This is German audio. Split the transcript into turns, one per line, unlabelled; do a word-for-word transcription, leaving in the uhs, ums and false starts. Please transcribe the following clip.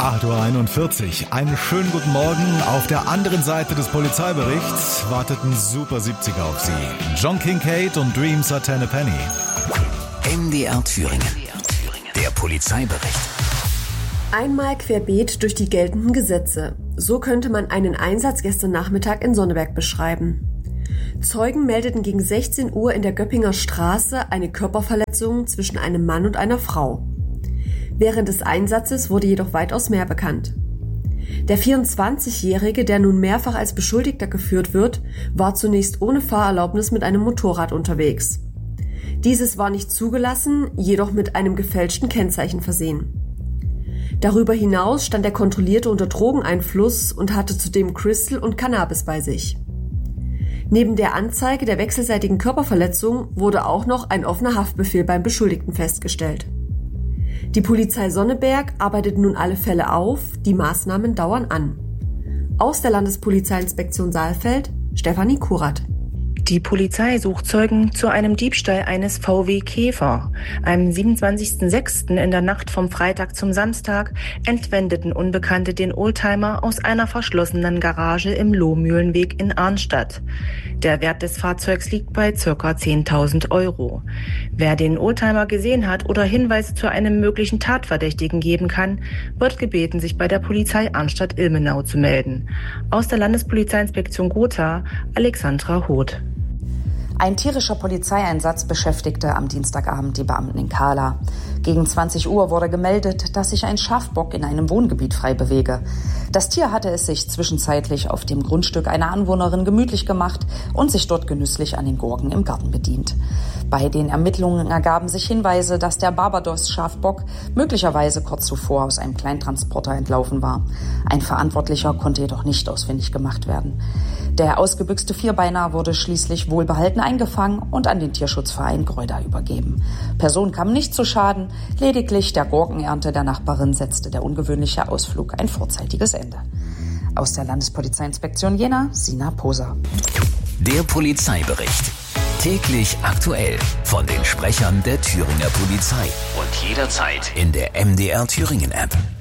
acht Uhr einundvierzig. Einen schönen guten Morgen. Auf der anderen Seite des Polizeiberichts warteten Super siebziger auf Sie. John Kincade und Dreams are ten a penny.
M D R Thüringen. Der Polizeibericht.
Einmal querbeet durch die geltenden Gesetze. So könnte man einen Einsatz gestern Nachmittag in Sonneberg beschreiben. Zeugen meldeten gegen sechzehn Uhr in der Göppinger Straße eine Körperverletzung zwischen einem Mann und einer Frau. Während des Einsatzes wurde jedoch weitaus mehr bekannt. Der vierundzwanzigjährige, der nun mehrfach als Beschuldigter geführt wird, war zunächst ohne Fahrerlaubnis mit einem Motorrad unterwegs. Dieses war nicht zugelassen, jedoch mit einem gefälschten Kennzeichen versehen. Darüber hinaus stand der Kontrollierte unter Drogeneinfluss und hatte zudem Crystal und Cannabis bei sich. Neben der Anzeige der wechselseitigen Körperverletzung wurde auch noch ein offener Haftbefehl beim Beschuldigten festgestellt. Die Polizei Sonneberg arbeitet nun alle Fälle auf, die Maßnahmen dauern an. Aus der Landespolizeiinspektion Saalfeld, Stefanie Kurat.
Die Polizei sucht Zeugen zu einem Diebstahl eines V W Käfer. Am siebenundzwanzigsten sechsten in der Nacht vom Freitag zum Samstag entwendeten Unbekannte den Oldtimer aus einer verschlossenen Garage im Lohmühlenweg in Arnstadt. Der Wert des Fahrzeugs liegt bei ca. zehntausend Euro. Wer den Oldtimer gesehen hat oder Hinweise zu einem möglichen Tatverdächtigen geben kann, wird gebeten, sich bei der Polizei Arnstadt-Ilmenau zu melden. Aus der Landespolizeiinspektion Gotha, Alexandra Hoth.
Ein tierischer Polizeieinsatz beschäftigte am Dienstagabend die Beamten in Kahla. Gegen zwanzig Uhr wurde gemeldet, dass sich ein Schafbock in einem Wohngebiet frei bewege. Das Tier hatte es sich zwischenzeitlich auf dem Grundstück einer Anwohnerin gemütlich gemacht und sich dort genüsslich an den Gurken im Garten bedient. Bei den Ermittlungen ergaben sich Hinweise, dass der Barbados-Schafbock möglicherweise kurz zuvor aus einem Kleintransporter entlaufen war. Ein Verantwortlicher konnte jedoch nicht ausfindig gemacht werden. Der ausgebüxte Vierbeiner wurde schließlich wohlbehalten eingefangen und an den Tierschutzverein Gröda übergeben. Person kam nicht zu Schaden, lediglich der Gurkenernte der Nachbarin setzte der ungewöhnliche Ausflug ein vorzeitiges Ende. Aus der Landespolizeiinspektion Jena, Sina Poser.
Der Polizeibericht. Täglich aktuell von den Sprechern der Thüringer Polizei und jederzeit in der M D R Thüringen App.